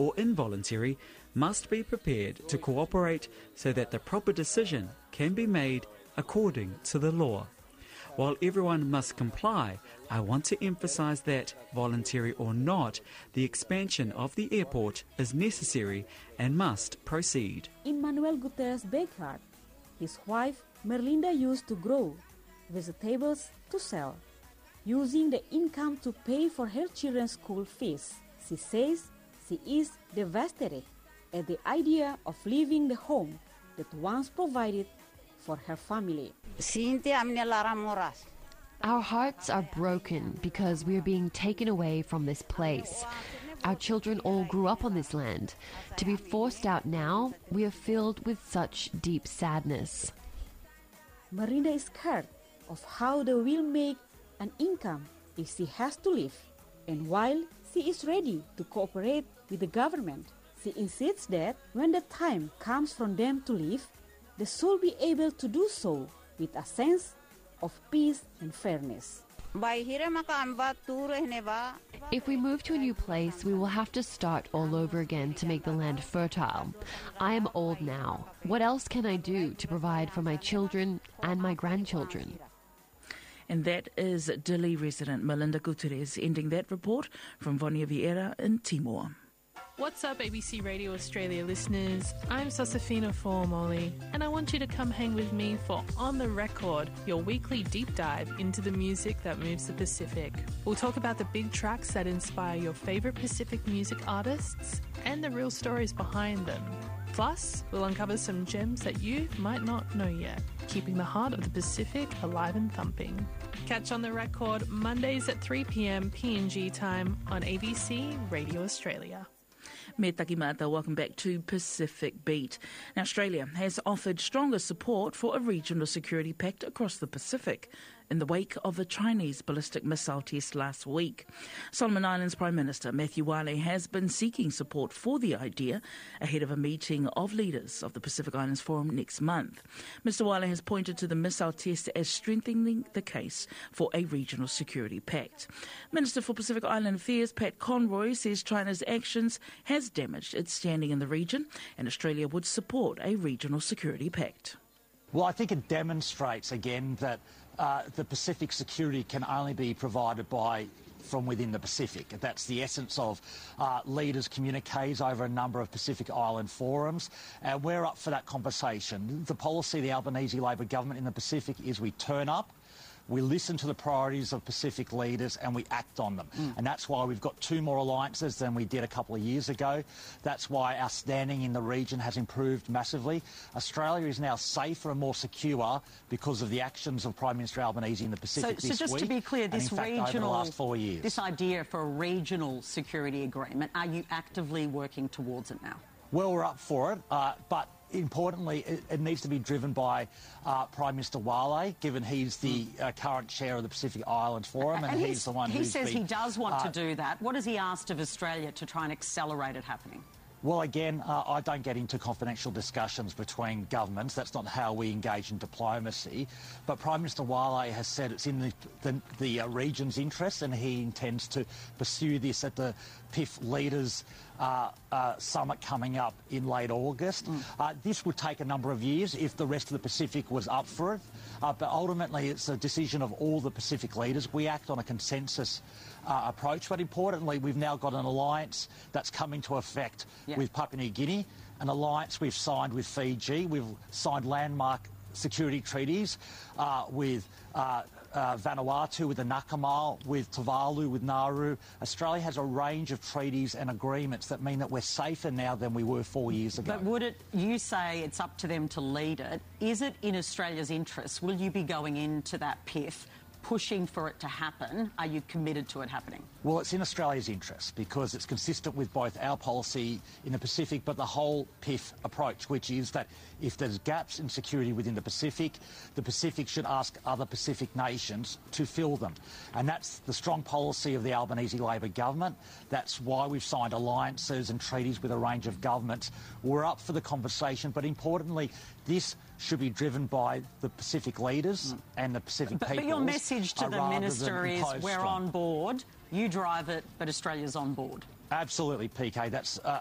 or involuntary, must be prepared to cooperate so that the proper decision can be made according to the law. While everyone must comply, I want to emphasize that, voluntary or not, the expansion of the airport is necessary and must proceed. In Manuel Guterres' backyard, his wife Merlinda used to grow vegetables to sell, using the income to pay for her children's school fees. She says she is devastated at the idea of leaving the home that once provided for her family. Our hearts are broken because we are being taken away from this place. Our children all grew up on this land. To be forced out now, we are filled with such deep sadness. Merlinda is scared of how they will make an income if she has to leave. And while she is ready to cooperate with the government, she insists that when the time comes for them to leave, they should be able to do so with a sense of peace and fairness. If we move to a new place, we will have to start all over again to make the land fertile. I am old now. What else can I do to provide for my children and my grandchildren? And that is Dili resident Melinda Guterres ending that report from Vonia Vieira in Timor. What's up, ABC Radio Australia listeners? I'm Sosafina Formoli, and I want you to come hang with me for On The Record, your weekly deep dive into the music that moves the Pacific. We'll talk about the big tracks that inspire your favourite Pacific music artists and the real stories behind them. Plus, we'll uncover some gems that you might not know yet, keeping the heart of the Pacific alive and thumping. Catch On The Record Mondays at 3 p.m. PNG time on ABC Radio Australia. Me takimata, welcome back to Pacific Beat. Now, Australia has offered stronger support for a regional security pact across the Pacific in the wake of a Chinese ballistic missile test last week. Solomon Islands Prime Minister Matthew Wale has been seeking support for the idea ahead of a meeting of leaders of the Pacific Islands Forum next month. Mr Wale has pointed to the missile test as strengthening the case for a regional security pact. Minister for Pacific Island Affairs Pat Conroy says China's actions has damaged its standing in the region and Australia would support a regional security pact. Well, I think it demonstrates again that the Pacific security can only be provided from within the Pacific. That's the essence of leaders' communiques over a number of Pacific Island forums, and we're up for that conversation. The policy of the Albanese Labor government in the Pacific is we turn up, we listen to the priorities of Pacific leaders and we act on them. And that's why we've got 2 more alliances than we did a couple of years ago. That's why our standing in the region has improved massively. Australia is now safer and more secure because of the actions of Prime Minister Albanese in the Pacific this week. So just to be clear, this regional, over the last 4 years. This idea for a regional security agreement, are you actively working towards it now? Well, we're up for it, but importantly, it needs to be driven by Prime Minister Wale, given he's the current chair of the Pacific Islands Forum, and he's the one he who's says been, he does want to do that. What has he asked of Australia to try and accelerate it happening? Well, again, I don't get into confidential discussions between governments. That's not how we engage in diplomacy. But Prime Minister Wale has said it's in the region's interest, and he intends to pursue this at the PIF Leaders Summit coming up in late August. This would take a number of years if the rest of the Pacific was up for it. But ultimately, it's a decision of all the Pacific leaders. We act on a consensus approach, but importantly, we've now got an alliance that's come into effect with Papua New Guinea, an alliance we've signed with Fiji. We've signed landmark security treaties with Vanuatu, with the Nakamal, with Tuvalu, with Nauru. Australia has a range of treaties and agreements that mean that we're safer now than we were 4 years ago. But would it, you say it's up to them to lead it, is it in Australia's interest? Will you be going into that PIF pushing for it to happen? Are you committed to it happening? Well, it's in Australia's interest because it's consistent with both our policy in the Pacific but the whole PIF approach, which is that if there's gaps in security within the Pacific should ask other Pacific nations to fill them. And that's the strong policy of the Albanese Labor government. That's why we've signed alliances and treaties with a range of governments. We're up for the conversation, but importantly, this should be driven by the Pacific leaders and the Pacific people. But your message to the Minister is we're on board, you drive it, but Australia's on board. Absolutely, PK. That's